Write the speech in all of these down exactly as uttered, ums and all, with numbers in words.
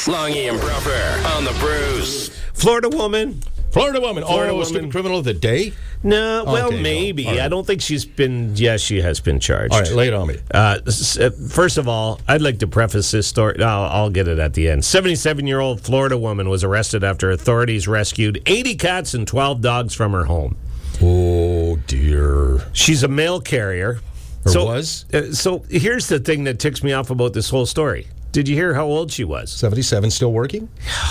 Longy and Bruffer on the Bruce. Florida woman. Florida woman. Florida oh, woman. stupid criminal of the day? No, well, Okay, no. maybe. All right. I don't think she's been. Yes, she has been charged. All right, lay it on me. Uh, s- uh, first of all, I'd like to preface this story. No, I'll get it at the end. seventy-seven-year-old Florida woman was arrested after authorities rescued eighty cats and twelve dogs from her home. Oh, dear. She's a mail carrier. Or so, was? Uh, so here's the thing that ticks me off about this whole story. Did you hear how old she was? seventy-seven, still working?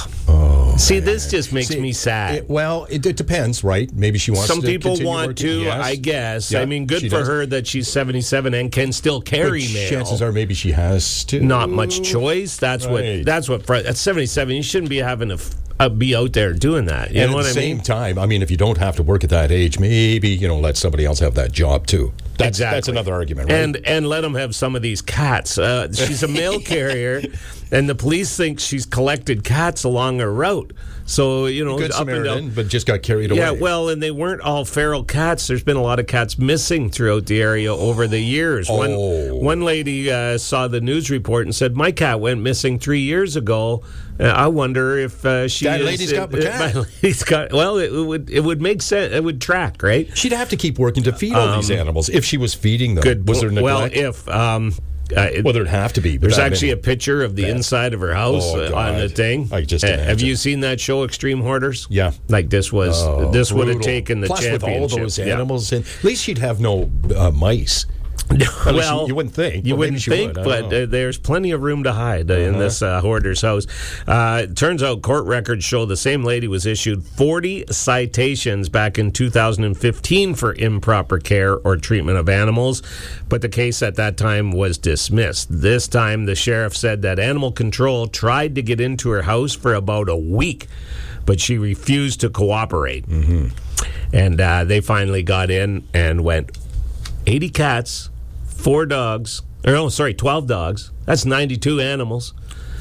Oh, See, man. this just makes See, me sad. It, well, it, it depends, right? Maybe she wants Some to people continue want working. to, Yes. I guess. Yeah, I mean, good she for does. her that she's seventy-seven and can still carry But mail. chances are maybe she has to. Not much choice. That's Right. what. That's what. fr- At seventy-seven, you shouldn't be having to f- uh, be out there doing that. You And know at what the I same mean? time, I mean, if you don't have to work at that age, maybe, you know, let somebody else have that job too. That's, Exactly. that's another argument, right? And and let them have some of these cats. Uh, she's a mail carrier, and the police think she's collected cats along her route. So you know, Good up and Samaritan, down. but just got carried away. Yeah, well, and they weren't all feral cats. There's been a lot of cats missing throughout the area over the years. Oh. One one lady uh, saw the news report and said, "My cat went missing three years ago. Uh, I wonder if uh, she That is, lady's got uh, a cat." My lady's got. Well, it would it would make sense. It would track, right? She'd have to keep working to feed all these animals if she was feeding them. Good. Was there neglect? Well, if um, uh, it- well, there'd have to be. but there's that actually a many. picture of the inside of her house Oh, uh, God. on the thing. I just Uh, have imagine. you seen that show, Extreme Hoarders? Yeah. Like this was Oh, this would have brutal. taken the Plus championship. with all those Yeah. animals, in, at least she'd have no uh, mice. Well, you, you wouldn't think. You Well, maybe wouldn't she think, would. I but don't know. uh, there's plenty of room to hide uh, in this uh, hoarder's house. Uh, it turns out court records show the same lady was issued forty citations back in two thousand fifteen for improper care or treatment of animals, but the case at that time was dismissed. This time, the sheriff said that animal control tried to get into her house for about a week, but she refused to cooperate. Mm-hmm. And uh, they finally got in and went, eighty cats, four dogs, or no, sorry, twelve dogs. That's ninety-two animals,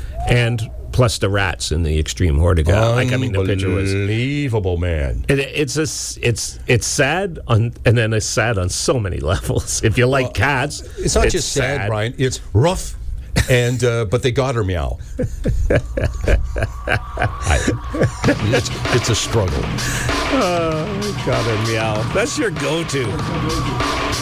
and plus the rats in the extreme hoardiga. Like I mean, the picture was. Unbelievable, man. It, it's a, s- it's it's sad on, and then it's sad on so many levels. If you like Well, cats, It's not just sad, Brian. It's rough, and uh, but they got her meow. I, it's, it's a struggle. Oh, God, a meow. That's your go-to.